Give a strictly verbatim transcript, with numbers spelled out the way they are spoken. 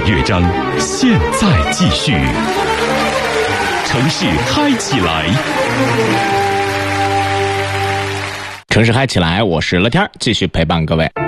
乐章现在继续，城市嗨起来， 城市嗨起来，我是乐天，继续陪伴各位。